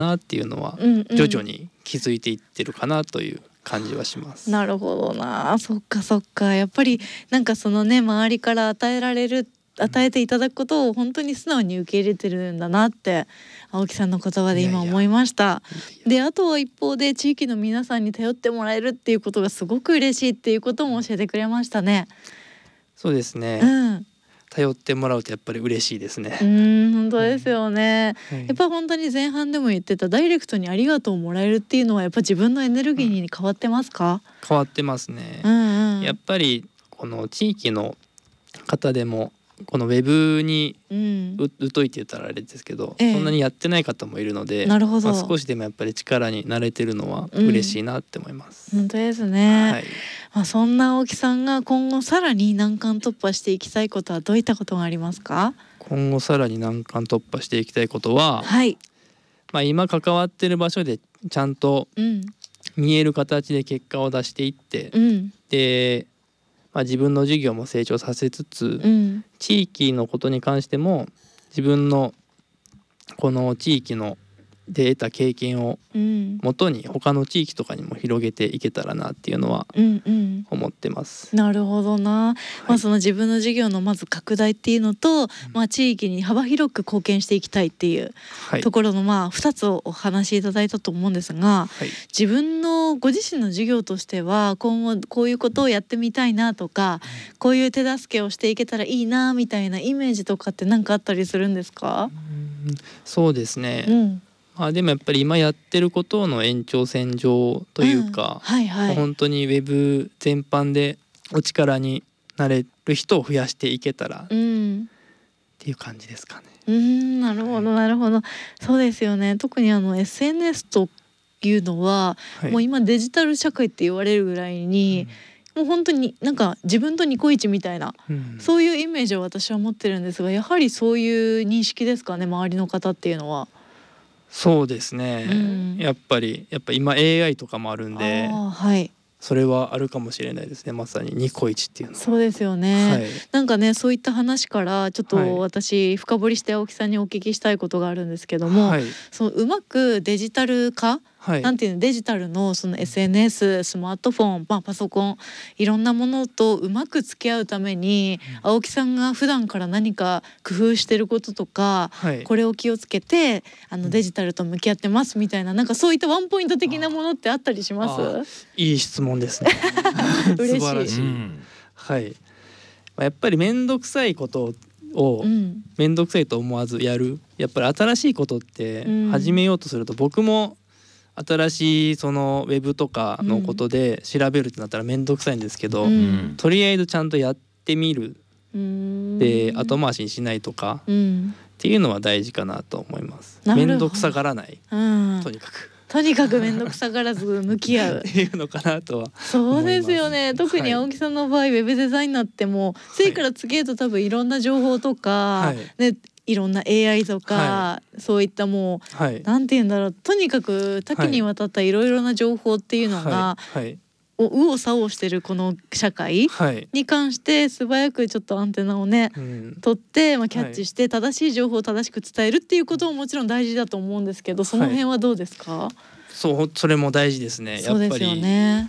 なっていうのは徐々に気づいていってるかなという感じはします。 なるほどな。そっかそっか。やっぱりなんかそのね、周りから与えていただくことを本当に素直に受け入れてるんだなって青木さんの言葉で今思いました。で、あとは一方で地域の皆さんに頼ってもらえるっていうことがすごく嬉しいっていうことも教えてくれましたね。 そうですね、頼ってもらうとやっぱり嬉しいですね。 本当ですよね、やっぱ本当に前半でも言ってたダイレクトにありがとうもらえるっていうのはやっぱ自分のエネルギーに変わってますか？ 変わってますね、やっぱりこの地域の方でもこのウェブに疎いって言ったらあれですけど、そんなにやってない方もいるので、 なるほど、 少しでもやっぱり力になれてるのは嬉しいなって思います。 本当ですね、そんな青木さんが今後さらに難関突破していきたいことはどういったことがありますか？ 今後さらに難関突破していきたいことは、今関わってる場所でちゃんと見える形で結果を出していって、で自分の事業も成長させつつ、地域のことに関しても自分のこの地域ので得た経験をもとに他の地域とかにも広げていけたらなっていうのは思ってます。 なるほどな、その自分の事業のまず拡大っていうのと、地域に幅広く貢献していきたいっていうところの2つをお話しいただいたと思うんですが、自分のご自身の事業としては今後こういうことをやってみたいなとか、こういう手助けをしていけたらいいなみたいなイメージとかって何かあったりするんですか？ そうですね、でもやっぱり今やってることの延長線上というか、本当にウェブ全般でお力になれる人を増やしていけたらっていう感じですかね。 なるほどなるほど、そうですよね。特にSNS というのは、もう今デジタル社会って言われるぐらいに、もう本当になんか自分とニコイチみたいな、そういうイメージを私は持ってるんですが、やはりそういう認識ですかね、周りの方っていうのは。 そうですね、やっぱ今 AI とかもあるんで、それはあるかもしれないですね。まさにニコイチっていうのは。 そうですよね、なんかね、そういった話からちょっと私深掘りして青木さんにお聞きしたいことがあるんですけども、そのうまくデジタル化、なんていうの、デジタルのその SNS、スマートフォン、パソコン、いろんなものとうまく付き合うために、青木さんが普段から何か工夫してることとか、これを気をつけてデジタルと向き合ってますみたいな、なんかそういったワンポイント的なものってあったりします？ いい質問ですね。 嬉しい。 素晴らしい。やっぱり面倒くさいことを面倒くさいと思わずやる。やっぱり新しいことって始めようとすると、僕も新しいそのウェブとかのことで調べるってなったら面倒くさいんですけど、とりあえずちゃんとやってみる、で後回しにしないとかっていうのは大事かなと思います。面倒くさがらない、とにかく面倒くさがらず向き合うっていうのかなとは。 そうですよね。特に青木さんの場合、ウェブデザインになっても次から次へと多分いろんな情報とか、いろんな AI とか、そういったもう、なんて言うんだろう、とにかく多岐にわたったいろいろな情報っていうのが、右往左往してるこの社会に関して素早くちょっとアンテナをね、取って、キャッチして正しい情報を正しく伝えるっていうことももちろん大事だと思うんですけど、その辺はどうですか？ それも大事ですね。やっぱり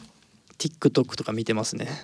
TikTok とか見てますね。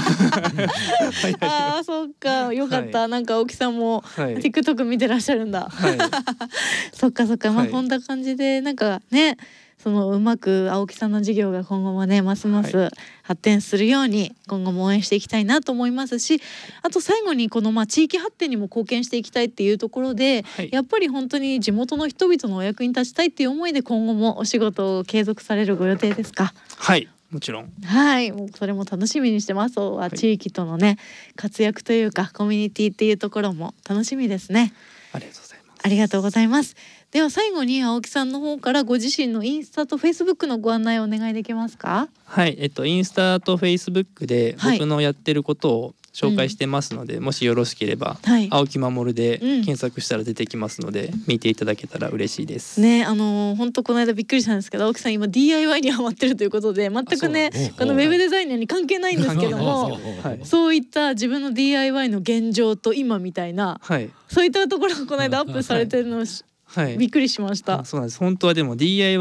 そっか、よかった、なんか青木さんも TikTok 見てらっしゃるんだ。そっかそっか、こんな感じでなんかね、そのうまく青木さんの事業が今後もね、ますます発展するように今後も応援していきたいなと思いますし、あと最後にこの地域発展にも貢献していきたいっていうところで、やっぱり本当に地元の人々のお役に立ちたいっていう思いで今後もお仕事を継続されるご予定ですか？ もちろん。 もうそれも楽しみにしてます。地域とのね、活躍というかコミュニティっていうところも楽しみですね。 ありがとうございます。 ありがとうございます。では最後に青木さんの方からご自身のインスタとフェイスブックのご案内をお願いできますか？ インスタとフェイスブックで僕のやってることを紹介してますので、もしよろしければ、青木守で検索したら出てきますので、見ていただけたら嬉しいですね。 本当この間びっくりしたんですけど、青木さん今 DIY にハマってるということで、全くねこのウェブデザイナーに関係ないんですけども、そういった自分の DIY の現状と今みたいな、そういったところをこの間アップされてるのをびっくりしました。 そうなんです。本当はでも DIY